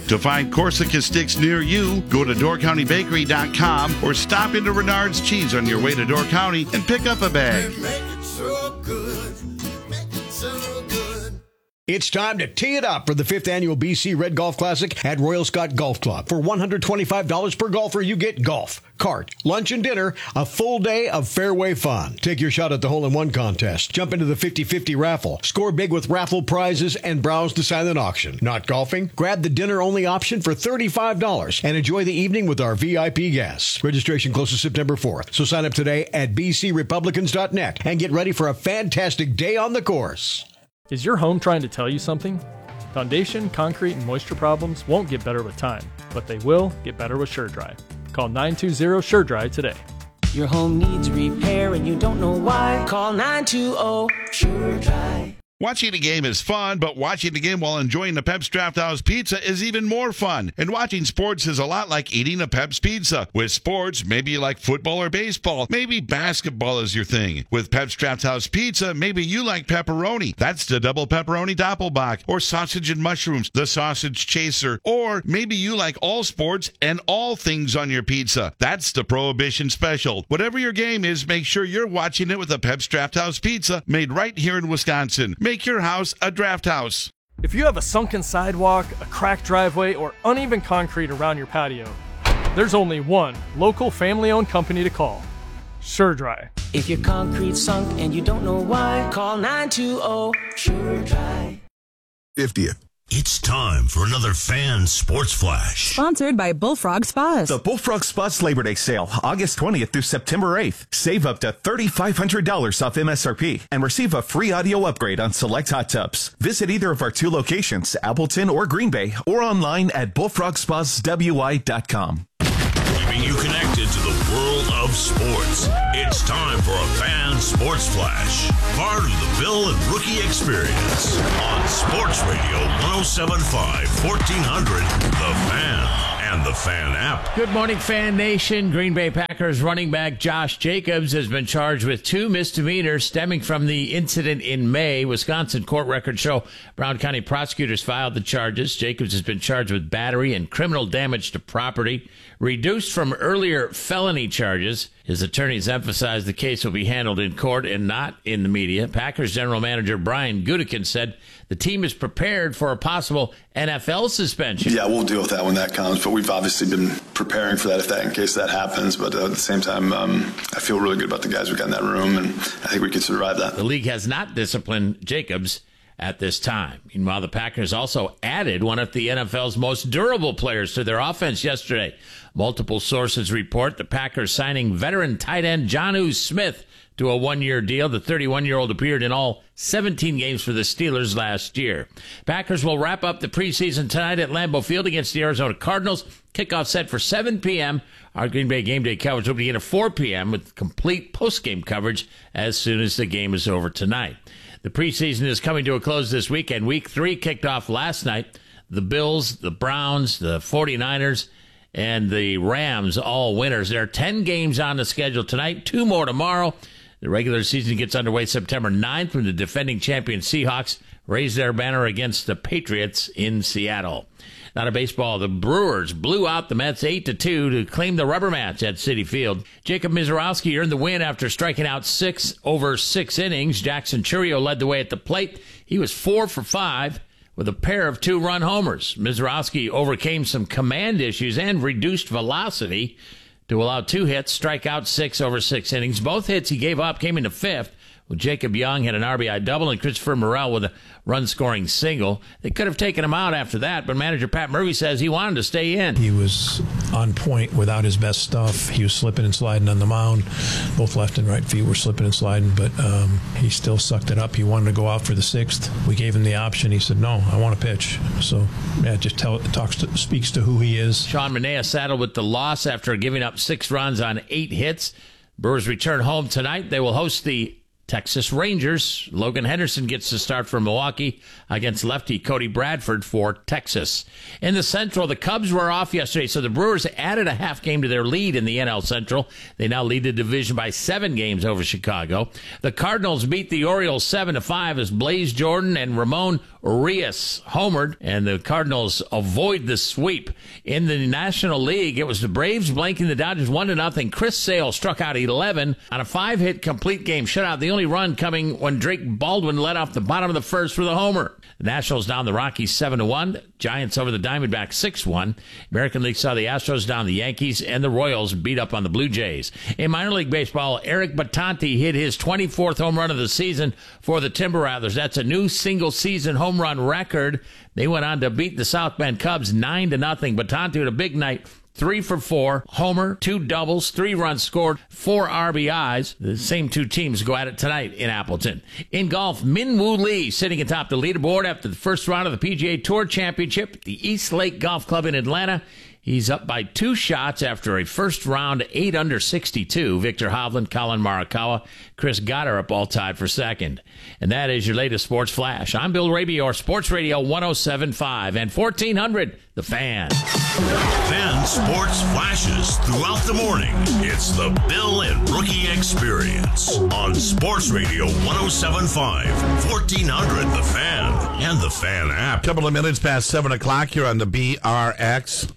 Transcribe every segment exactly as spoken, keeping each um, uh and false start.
To find Corsica sticks near you, go to door county bakery dot com or stop into Renard's Cheese on your way to Door County and pick up a bag. It's time to tee it up for the fifth annual B C Red Golf Classic at Royal Scott Golf Club. For one hundred twenty-five dollars per golfer, you get golf, cart, lunch, and dinner, a full day of fairway fun. Take your shot at the hole-in-one contest. Jump into the fifty-fifty raffle. Score big with raffle prizes and browse the silent auction. Not golfing? Grab the dinner-only option for thirty-five dollars and enjoy the evening with our V I P guests. Registration closes September fourth, so sign up today at b c republicans dot net and get ready for a fantastic day on the course. Is your home trying to tell you something? Foundation, concrete, and moisture problems won't get better with time, but they will get better with SureDry. Call nine two zero SureDry today. Your home needs repair and you don't know why. Call nine two zero SureDry. Watching a game is fun, but watching a game while enjoying the Pep's Draft House Pizza is even more fun. And watching sports is a lot like eating a Pep's Pizza. With sports, maybe you like football or baseball. Maybe basketball is your thing. With Pep's Draft House Pizza, maybe you like pepperoni. That's the double pepperoni doppelbock. Or sausage and mushrooms, the sausage chaser. Or maybe you like all sports and all things on your pizza. That's the Prohibition Special. Whatever your game is, make sure you're watching it with a Pep's Draft House Pizza made right here in Wisconsin. Make your house a draft house. If you have a sunken sidewalk, a cracked driveway, or uneven concrete around your patio, there's only one local family-owned company to call. SureDry. If your concrete's sunk and you don't know why, call nine two zero SureDry. fiftieth. It's time for another Fan Sports Flash. Sponsored by Bullfrog Spas. The Bullfrog Spas Labor Day sale, August twentieth through September eighth. Save up to three thousand five hundred dollars off M S R P and receive a free audio upgrade on select hot tubs. Visit either of our two locations, Appleton or Green Bay, or online at bullfrog spas w i dot com. Keeping you connected to the world of sports. It's time for a Fan Sports Flash. Part of the Bill and Rookie Experience on Sports Radio one oh seven point five, fourteen hundred, The Fan and the Fan app. Good morning, Fan Nation. Green Bay Packers running back Josh Jacobs has been charged with two misdemeanors stemming from the incident in May. Wisconsin court records show Brown County prosecutors filed the charges. Jacobs has been charged with battery and criminal damage to property, reduced from earlier felony charges. His attorneys emphasized the case will be handled in court and not in the media. Packers general manager Brian Gutekunst said the team is prepared for a possible N F L suspension. Yeah, we'll deal with that when that comes, but we've obviously been preparing for that if that in case that happens. But uh, at the same time, um, I feel really good about the guys we got in that room, and I think we can survive that. The league has not disciplined Jacobs at this time. Meanwhile, the Packers also added one of the N F L's most durable players to their offense yesterday. Multiple sources report the Packers signing veteran tight end Jonnu Smith to a one-year deal. The thirty-one-year-old appeared in all seventeen games for the Steelers last year. Packers will wrap up the preseason tonight at Lambeau Field against the Arizona Cardinals. Kickoff set for seven p.m. Our Green Bay Game Day coverage will begin at four p.m. with complete post-game coverage as soon as the game is over tonight. The preseason is coming to a close this weekend. Week three kicked off last night. The Bills, the Browns, the forty-niners, and the Rams, all winners. There are ten games on the schedule tonight, two more tomorrow. The regular season gets underway September ninth when the defending champion Seahawks raise their banner against the Patriots in Seattle. Now to baseball, the Brewers blew out the Mets eight to two to claim the rubber match at Citi Field. Jacob Misiorowski earned the win after striking out six over six innings. Jackson Chourio led the way at the plate. He was four for five with a pair of two-run homers. Misiorowski overcame some command issues and reduced velocity to allow two hits, strike out six over six innings. Both hits he gave up came in the fifth, with Jacob Young had an R B I double and Christopher Morel with a run-scoring single. They could have taken him out after that, but manager Pat Murphy says he wanted to stay in. He was on point without his best stuff. He was slipping and sliding on the mound. Both left and right feet were slipping and sliding, but um, he still sucked it up. He wanted to go out for the sixth. We gave him the option. He said, no, I want to pitch. So, yeah, it just tell, it talks to, speaks to who he is. Sean Manaea saddled with the loss after giving up six runs on eight hits. Brewers return home tonight. They will host the Texas Rangers. Logan Henderson gets the start for Milwaukee against lefty Cody Bradford for Texas. In the Central, the Cubs were off yesterday, so the Brewers added a half game to their lead in the N L Central. They now lead the division by seven games over Chicago. The Cardinals beat the Orioles seven to five as Blaze Jordan and Ramon Urias homered, and the Cardinals avoid the sweep. In the National League, it was the Braves blanking the Dodgers one to nothing. Chris Sale struck out eleven on a five-hit complete game shutout, the only run coming when Drake Baldwin led off the bottom of the first with a homer. The Nationals down the Rockies seven to one. Giants over the Diamondbacks six one. American League saw the Astros down the Yankees, and the Royals beat up on the Blue Jays. In minor league baseball, Eric Battanti hit his twenty-fourth home run of the season for the Timber Rattlers. That's a new single-season home run record. They went on to beat the South Bend Cubs nine to nothing. Battanti had a big night. Three for four, homer, two doubles, three runs scored, four R B Is. The same two teams go at it tonight in Appleton. In golf, Min Woo Lee sitting atop the leaderboard after the first round of the P G A Tour Championship at the East Lake Golf Club in Atlanta. He's up by two shots after a first round eight under sixty-two. Victor Hovland, Colin Morikawa, Chris Goddard up all tied for second. And that is your latest Sports Flash. I'm Bill Rabior, Sports Radio one oh seven point five and fourteen hundred, The Fan. Fan Sports Flashes throughout the morning. It's the Bill and Rookie Experience on Sports Radio one oh seven point five, fourteen hundred, The Fan, and the Fan app. Couple of minutes past seven o'clock here on the B R X.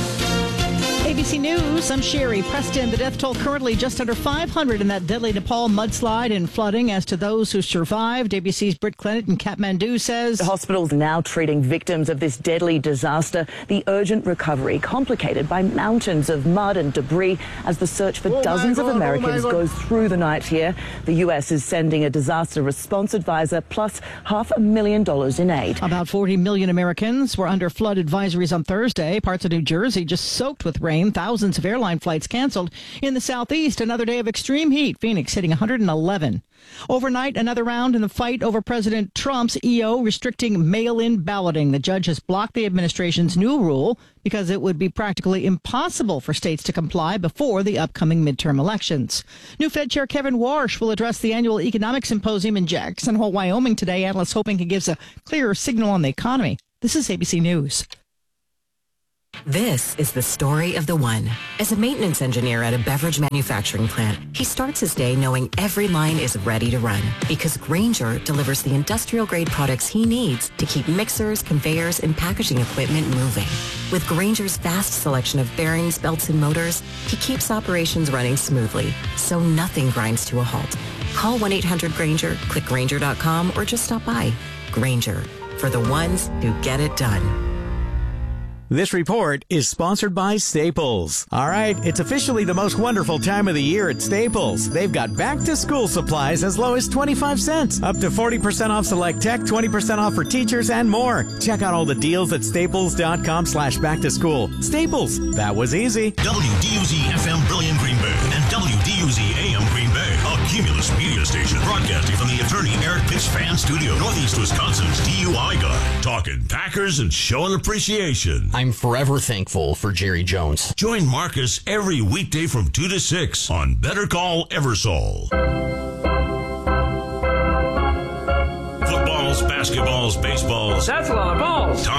A B C News, I'm Sherry Preston. The death toll currently just under five hundred in that deadly Nepal mudslide and flooding. As to those who survived, A B C's Britt Clennett in Kathmandu says the hospital's now treating victims of this deadly disaster. The urgent recovery complicated by mountains of mud and debris as the search for oh dozens God, of Americans oh goes through the night here. The U S is sending a disaster response advisor plus half a million dollars in aid. About forty million Americans were under flood advisories on Thursday. Parts of New Jersey just soaked with rain. Thousands of airline flights canceled. In the southeast, another day of extreme heat. Phoenix hitting one hundred eleven. Overnight, another round in the fight over President Trump's E O restricting mail-in balloting. The judge has blocked the administration's new rule because it would be practically impossible for states to comply before the upcoming midterm elections. New Fed Chair Kevin Warsh will address the annual economic symposium in Jackson Hole, Wyoming today. Analysts hoping he gives a clearer signal on the economy. This is A B C News. This is the story of the one. As a maintenance engineer at a beverage manufacturing plant, he starts his day knowing every line is ready to run because Grainger delivers the industrial-grade products he needs to keep mixers, conveyors, and packaging equipment moving. With Grainger's vast selection of bearings, belts, and motors, he keeps operations running smoothly, so nothing grinds to a halt. Call one eight hundred Grainger, click Grainger dot com, or just stop by. Grainger, for the ones who get it done. This report is sponsored by Staples. All right, it's officially the most wonderful time of the year at Staples. They've got back-to-school supplies as low as twenty-five cents, up to forty percent off select tech, twenty percent off for teachers, and more. Check out all the deals at staples dot com slash back to school. Staples, that was easy. W D U Z F M Brilliant Green Bay and W D U Z A M Green Bay, a Cumulus media station broadcasting from the attorney Eric Pitts Fan Studio, Northeast Wisconsin's D U I guy, talking Packers and showing appreciation. I'm forever thankful for Jerry Jones. Join Marcus every weekday from two to six on Better Call Eversole. Footballs, basketballs, baseballs. That's a lot of balls. Tom